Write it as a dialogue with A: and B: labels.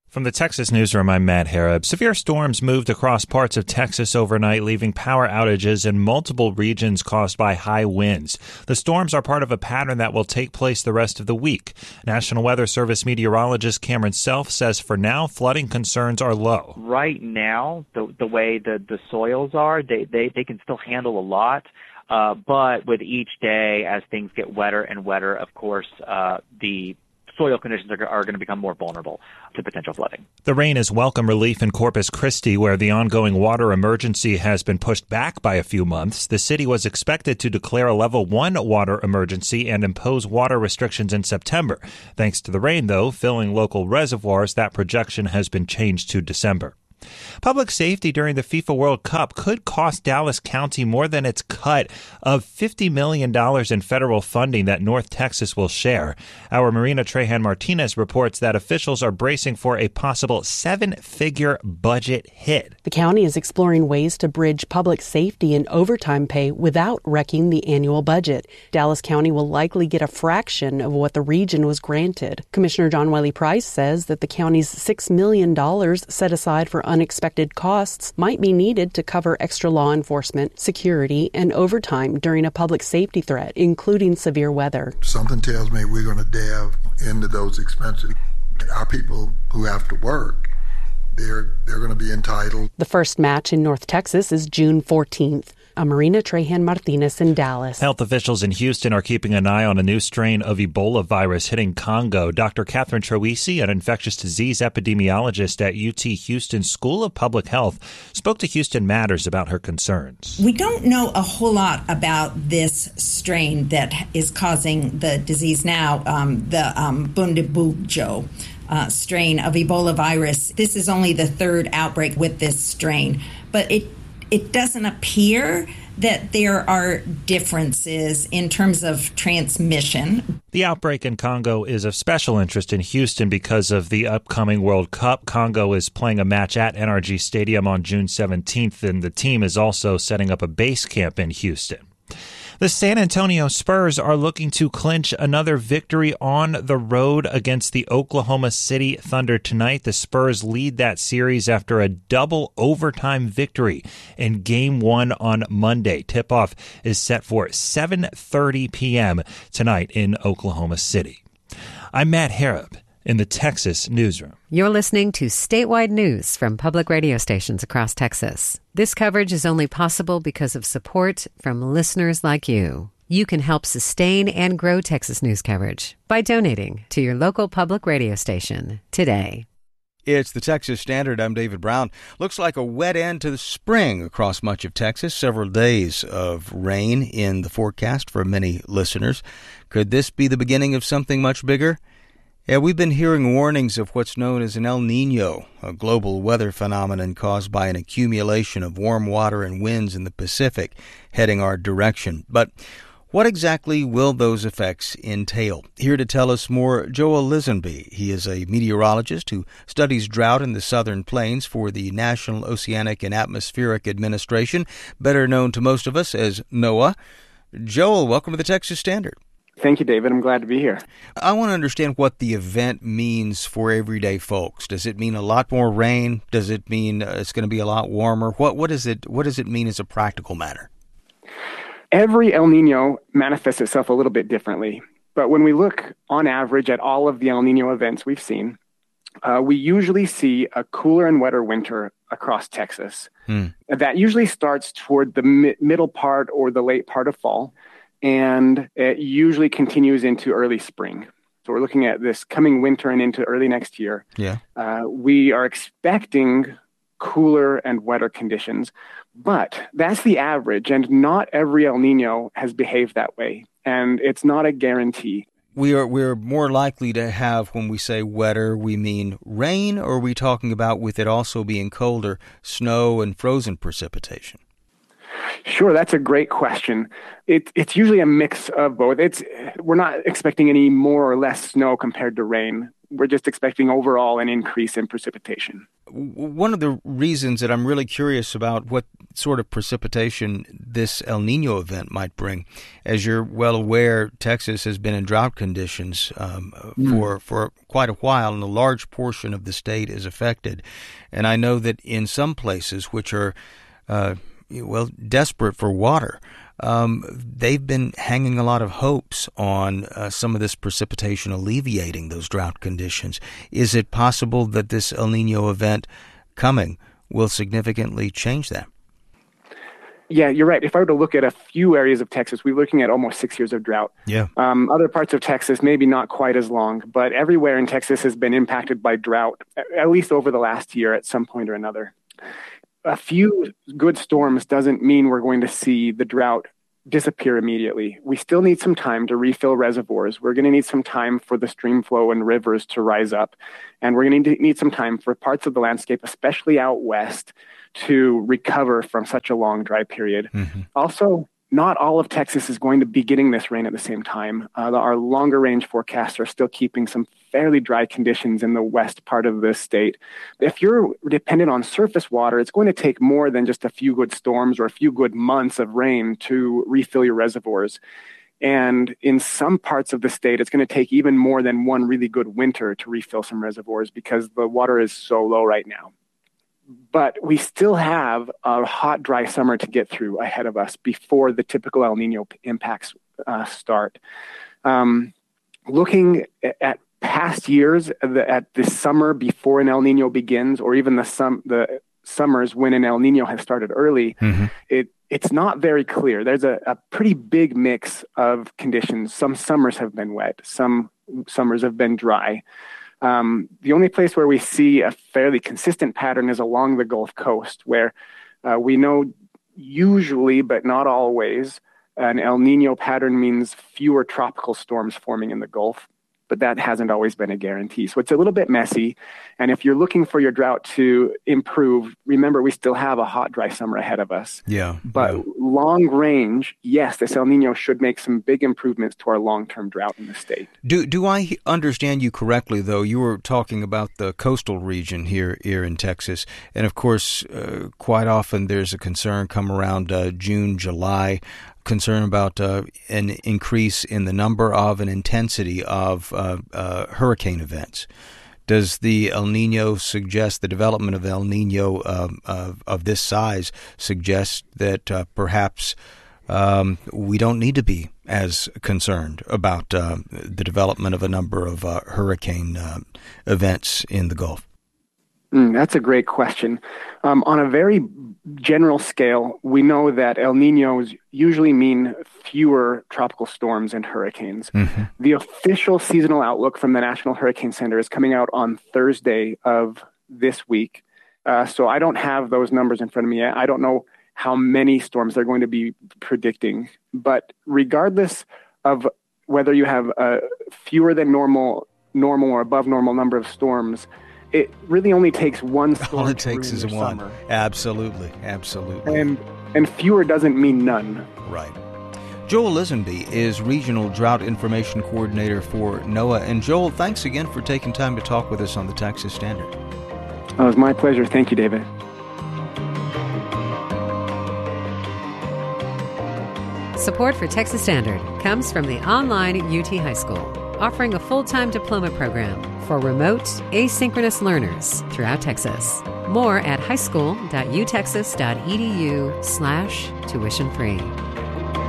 A: From the Texas Newsroom, I'm Matt Harrop. Severe storms moved across parts of Texas overnight, leaving power outages in multiple regions caused by high winds. The storms are part of a pattern that will take place the rest of the week. National Weather Service meteorologist Cameron Self says for now, flooding concerns are low.
B: Right now, the way the soils are, they can still handle a lot. But with each day, as things get wetter and wetter, of course, the soil conditions are going to become more vulnerable to potential flooding.
A: The rain is welcome relief in Corpus Christi, where the ongoing water emergency has been pushed back by a few months. The city was expected to declare a level 1 water emergency and impose water restrictions in September. Thanks to the rain, though, filling local reservoirs, that projection has been changed to December. Public safety during the FIFA World Cup could cost Dallas County more than its cut of $50 million in federal funding that North Texas will share. Our Marina Trejan Martinez reports that officials are bracing for a possible 7-figure budget hit.
C: The county is exploring ways to bridge public safety and overtime pay without wrecking the annual budget. Dallas County will likely get a fraction of what the region was granted. Commissioner John Wiley Price says that the county's $6 million set aside for unexpected costs might be needed to cover extra law enforcement, security, and overtime during a public safety threat, including severe weather.
D: Something tells me we're going to delve into those expenses. Our people who have to work, they're going to be entitled.
C: The first match in North Texas is June 14th. Marina Trejan Martinez in Dallas.
A: Health officials in Houston are keeping an eye on a new strain of Ebola virus hitting Congo. Dr. Catherine Troisi, an infectious disease epidemiologist at UT Houston School of Public Health, spoke to Houston Matters about her concerns.
E: We don't know a whole lot about this strain that is causing the disease now, the Bundibugyo strain of Ebola virus. This is only the third outbreak with this strain, but it doesn't appear that there are differences in terms of transmission.
A: The outbreak in Congo is of special interest in Houston because of the upcoming World Cup. Congo is playing a match at NRG Stadium on June 17th, and the team is also setting up a base camp in Houston. The San Antonio Spurs are looking to clinch another victory on the road against the Oklahoma City Thunder tonight. The Spurs lead that series after a double overtime victory in Game 1 on Monday. Tip-off is set for 7:30 p.m. tonight in Oklahoma City. I'm Matt Harrop in the Texas Newsroom.
F: You're listening to statewide news from public radio stations across Texas. This coverage is only possible because of support from listeners like you. You can help sustain and grow Texas news coverage by donating to your local public radio station today.
G: It's the Texas Standard. I'm David Brown. Looks like a wet end to the spring across much of Texas. Several days of rain in the forecast for many listeners. Could this be the beginning of something much bigger? Yeah, we've been hearing warnings of what's known as an El Niño, a global weather phenomenon caused by an accumulation of warm water and winds in the Pacific heading our direction. But what exactly will those effects entail? Here to tell us more, Joel Lisenby. He is a meteorologist who studies drought in the southern plains for the National Oceanic and Atmospheric Administration, better known to most of us as NOAA. Joel, welcome to the Texas Standard.
H: Thank you, David. I'm glad to be here.
G: I want to understand what the event means for everyday folks. Does it mean a lot more rain? Does it mean it's going to be a lot warmer? What does it mean as a practical matter?
H: Every El Niño manifests itself a little bit differently. But when we look on average at all of the El Niño events we've seen, we usually see a cooler and wetter winter across Texas. That usually starts toward the middle part or the late part of fall. And it usually continues into early spring. So we're looking at this coming winter and into early next year.
G: Yeah.
H: We are expecting cooler and wetter conditions, but that's the average, and not every El Niño has behaved that way, and it's not a guarantee.
G: We're more likely to have, when we say wetter, we mean rain, or are we talking about with it also being colder, snow and frozen precipitation?
H: Sure, that's a great question. It's usually a mix of both. We're not expecting any more or less snow compared to rain. we're just expecting overall an increase in precipitation.
G: One of the reasons that I'm really curious about what sort of precipitation this El Nino event might bring, as you're well aware, Texas has been in drought conditions for quite a while, and a large portion of the state is affected. And I know that in some places which are, desperate for water, they've been hanging a lot of hopes on some of this precipitation alleviating those drought conditions. Is it possible that this El Nino event coming will significantly change that?
H: Yeah, you're right. If I were to look at a few areas of Texas, we're looking at almost 6 years of drought.
G: Yeah.
H: Other parts of Texas, maybe not quite as long, but everywhere in Texas has been impacted by drought, at least over the last year at some point or another. A few good storms doesn't mean we're going to see the drought disappear immediately. We still need some time to refill reservoirs. We're going to need some time for the stream flow and rivers to rise up. And we're going to need some time for parts of the landscape, especially out west, to recover from such a long dry period. Mm-hmm. Also, not all of Texas is going to be getting this rain at the same time. Our longer range forecasts are still keeping some fairly dry conditions in the west part of the state. If you're dependent on surface water, it's going to take more than just a few good storms or a few good months of rain to refill your reservoirs. And in some parts of the state, it's going to take even more than one really good winter to refill some reservoirs because the water is so low right now. But we still have a hot, dry summer to get through ahead of us before the typical El Nino impacts start. Looking at past years, at the summer before an El Nino begins, or even the summers when an El Nino has started early, mm-hmm. It's not very clear. There's a pretty big mix of conditions. Some summers have been wet. Some summers have been dry. The only place where we see a fairly consistent pattern is along the Gulf Coast, where we know usually, but not always, an El Nino pattern means fewer tropical storms forming in the Gulf, but that hasn't always been a guarantee. So it's a little bit messy. And if you're looking for your drought to improve, remember, we still have a hot, dry summer ahead of us.
G: Yeah.
H: But long range, yes, this El Nino should make some big improvements to our long-term drought in the state.
G: Do I understand you correctly, though? You were talking about the coastal region here in Texas. And, of course, quite often there's a concern come around June, July, concern about an increase in the number of and intensity of hurricane events. Does the El Nino suggest, the development of El Nino of this size suggest that perhaps we don't need to be as concerned about the development of a number of hurricane events in the Gulf?
H: That's a great question. On a very general scale, we know that El Niños usually mean fewer tropical storms and hurricanes. Mm-hmm. The official seasonal outlook from the National Hurricane Center is coming out on Thursday of this week. So I don't have those numbers in front of me yet. I don't know how many storms they're going to be predicting. But regardless of whether you have a fewer than normal or above normal number of storms, it really only takes one storm.
G: All it takes is one.
H: Summer.
G: Absolutely.
H: And fewer doesn't mean none.
G: Right. Joel Lisenby is Regional Drought Information Coordinator for NOAA. And Joel, thanks again for taking time to talk with us on the Texas Standard.
H: Oh, it was my pleasure. Thank you, David.
F: Support for Texas Standard comes from the online UT High School, offering a full-time diploma program for remote, asynchronous learners throughout Texas. More at highschool.utexas.edu/tuition-free.